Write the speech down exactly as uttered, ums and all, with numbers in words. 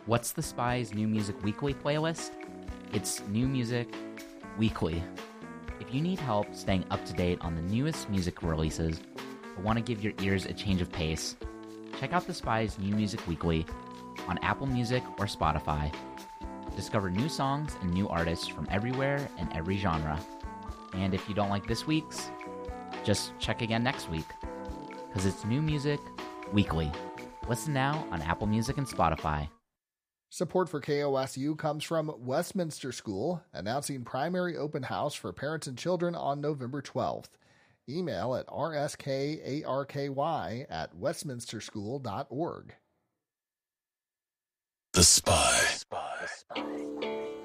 What's the Spy's New Music Weekly playlist? It's New Music Weekly. If you need help staying up to date on the newest music releases or want to give your ears a change of pace, check out the Spy's New Music Weekly on Apple Music or Spotify. Discover new songs and new artists from everywhere and every genre. And if you don't like this week's, just check again next week, because it's New Music Weekly. Listen now on Apple Music and Spotify. Support for K O S U comes from Westminster School, announcing primary open house for parents and children on November twelfth. Email at r s k a r k y at westminster school dot org. The Spy. The Spy. The Spy.